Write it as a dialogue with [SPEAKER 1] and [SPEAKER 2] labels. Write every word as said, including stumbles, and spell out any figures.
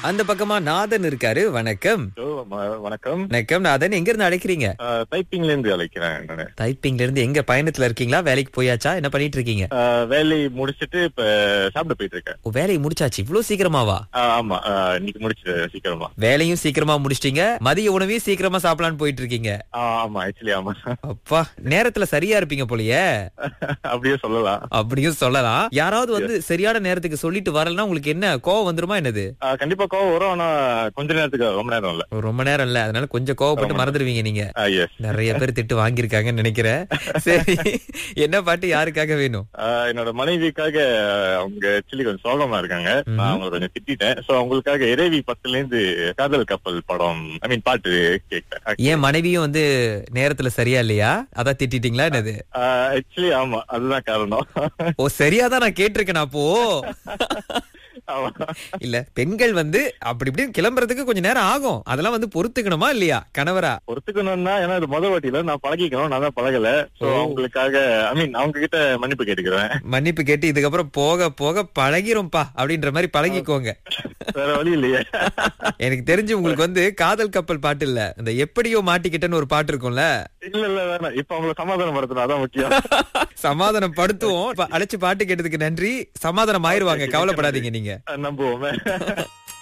[SPEAKER 1] அந்த பக்கமா நாதன் இருக்காரு. வணக்கம்.
[SPEAKER 2] ஹலோ, ம- வணக்கம்.
[SPEAKER 1] வணக்கம் நாதன், எங்க இருந்து அழைக்கிறீங்க?
[SPEAKER 2] ஆஹ், டைப்பிங்ல இருந்து அழைக்கிறேன் நானு.
[SPEAKER 1] டைப்பிங்ல இருந்து. எங்க பயணத்துல இருக்கீங்களா? வேலைக்கு போயாச்சா? என்ன பண்ணிட்டு இருக்கீங்க?
[SPEAKER 2] ஆஹ், வேலையை முடிச்சிட்டு இப்ப சாப்பிட போயிட்டு இருக்கேன்.
[SPEAKER 1] ஓ, வேலையை முடிச்சாச்சு இவ்வளவு சீக்கிரமாவா?
[SPEAKER 2] ஆஹ், ஆமா, ஆஹ், இன்னைக்கு முடிச்சு சீக்கிரமா.
[SPEAKER 1] வேலையும் சீக்கிரமா முடிச்சிட்டீங்க, மதிய உணவையும் சீக்கிரமா சாப்பிடலான்னு போயிட்டு இருக்கீங்க.
[SPEAKER 2] ஆஹ், ஆமா, ஆக்சுவலி ஆமா.
[SPEAKER 1] அப்பா, நேரத்துல சரியா இருப்பீங்க போலயே.
[SPEAKER 2] அப்படியே சொல்லலாம்.
[SPEAKER 1] அப்படியும் சொல்லலாம். யாராவது வந்து சரியான நேரத்துக்கு சொல்லிட்டு வரலன்னா உங்களுக்கு என்ன கோவம் வந்துருமா என்னது?
[SPEAKER 2] ஆஹ், கண்டிப்பா கோவம் வரும். ஆனா கொஞ்ச நேரத்துக்கு, ரொம்ப நேரம் இல்ல.
[SPEAKER 1] ஒரு ரொம்ப நேரம் இல்ல, அதனால கொஞ்சம் கோவப்பட்டு
[SPEAKER 2] ஆமா.
[SPEAKER 1] மறந்துடுவீங்க நீங்க.
[SPEAKER 2] ஆஹ், yes.
[SPEAKER 1] நிறைய பேர் திட்டு வாங்கியிருக்காங்கன்னு நினைக்கிறேன். சரி, என்ன பாட்டு யாருக்காக வேணும்?
[SPEAKER 2] ஆஹ், என்னோட மனைவிக்காக. அவங்க ஆக்சுவலி கொஞ்சம் சோகமா இருக்காங்க. நான் அவங்களை கொஞ்சம் திட்டிட்டேன். சோ அவங்களுக்காக இறைவி பத்துல இருந்து காதல் கப்பல் படம், ஐ மீன் பாட்டு கேட்கிறேன்.
[SPEAKER 1] ஏன் மனைவியும் வந்து நேரத்துல சரியா இல்லையா? அதான் திட்டிட்டீங்களா என்னது?
[SPEAKER 2] ஆக்சுவலி ஆமா, அதுதான் காரணம்.
[SPEAKER 1] ஓ, சரியாதான் நான் கேட்டிருக்கேன் அப்போ.
[SPEAKER 2] ஆமா.
[SPEAKER 1] இல்ல, பெண்கள் வந்து அப்படி இப்படி கிளம்புறதுக்கு கொஞ்சம் நேரம் ஆகும். அதெல்லாம் வந்து பொறுத்துக்கணுமா இல்லையா கணவரா?
[SPEAKER 2] பொறுத்துக்கணும்னா, ஏன்னா இது முதல் வாட்டியில நான் பழகிக்கணும், நான் தான் பழகல. சோ அவங்களுக்காக, ஐ மீன் அவங்க கிட்ட மன்னிப்பு கேட்டுக்கிறேன்.
[SPEAKER 1] மன்னிப்பு கேட்டு இதுக்கப்புறம் போக போக பழகிரும்பா அப்படின்ற மாதிரி பழகிக்கோங்க.
[SPEAKER 2] வேற வழி இல்லையே.
[SPEAKER 1] எனக்கு தெரிஞ்சு உங்களுக்கு வந்து காதல் கப்பல் பாட்டு இல்ல, இந்த எப்படியோ மாட்டிக்கிட்டேன்னு ஒரு பாட்டு இருக்கும்ல.
[SPEAKER 2] இல்ல இல்ல வேணாம். இப்ப அவங்களை சமாதானம் படுத்தணும், அதான் முக்கியம்.
[SPEAKER 1] சமாதானம் படுத்துவோம். இப்ப அழைச்சு பாட்டு கேட்டதுக்கு நன்றி. சமாதானம் ஆயிருவாங்க, கவலைப்படாதீங்க நீங்க.
[SPEAKER 2] நம்புவோமே.